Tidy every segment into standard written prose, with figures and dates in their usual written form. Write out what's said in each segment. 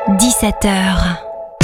17h.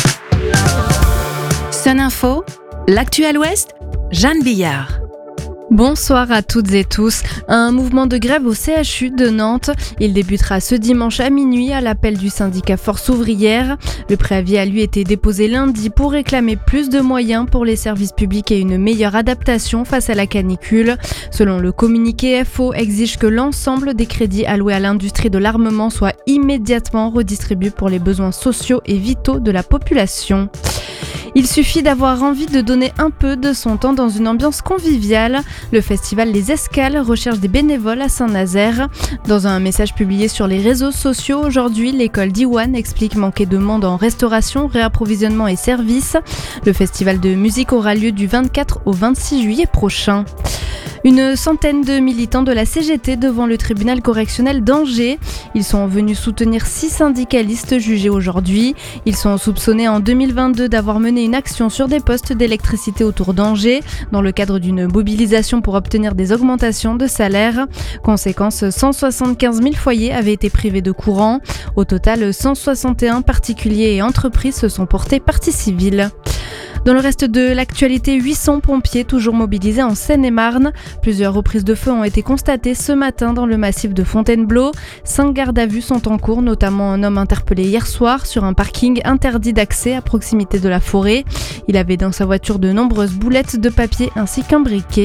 Sun Info, l'actuel Ouest, Jeanne Billard. Bonsoir à toutes et tous. Un mouvement de grève au CHU de Nantes. Il débutera ce dimanche à minuit à l'appel du syndicat Force ouvrière. Le préavis a lui été déposé lundi pour réclamer plus de moyens pour les services publics et une meilleure adaptation face à la canicule. Selon le communiqué, FO exige que l'ensemble des crédits alloués à l'industrie de l'armement soient immédiatement redistribués pour les besoins sociaux et vitaux de la population. Il suffit d'avoir envie de donner un peu de son temps dans une ambiance conviviale. Le festival Les Escales recherche des bénévoles à Saint-Nazaire. Dans un message publié sur les réseaux sociaux aujourd'hui, l'école d'Iwan explique manquer de monde en restauration, réapprovisionnement et services. Le festival de musique aura lieu du 24 au 26 juillet prochain. Une centaine de militants de la CGT devant le tribunal correctionnel d'Angers. Ils sont venus soutenir 6 syndicalistes jugés aujourd'hui. Ils sont soupçonnés en 2022 d'avoir mené une action sur des postes d'électricité autour d'Angers dans le cadre d'une mobilisation pour obtenir des augmentations de salaire. Conséquence, 175 000 foyers avaient été privés de courant. Au total, 161 particuliers et entreprises se sont portés partie civile. Dans le reste de l'actualité, 800 pompiers toujours mobilisés en Seine-et-Marne. Plusieurs reprises de feu ont été constatées ce matin dans le massif de Fontainebleau. 5 gardes à vue sont en cours, notamment un homme interpellé hier soir sur un parking interdit d'accès à proximité de la forêt. Il avait dans sa voiture de nombreuses boulettes de papier ainsi qu'un briquet.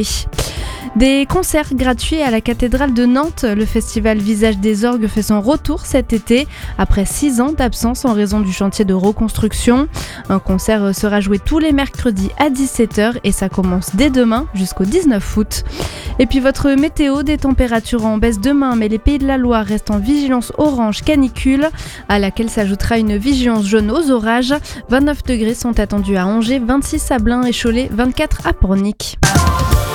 Des concerts gratuits à la cathédrale de Nantes. Le festival Visage des Orgues fait son retour cet été, après 6 ans d'absence en raison du chantier de reconstruction. Un concert sera joué tous les mercredis à 17h et ça commence dès demain jusqu'au 19 août. Et puis votre météo, des températures en baisse demain, mais les Pays de la Loire restent en vigilance orange canicule, à laquelle s'ajoutera une vigilance jaune aux orages. 29 degrés sont attendus à Angers, 26 à Blain et Cholet, 24 à Pornic.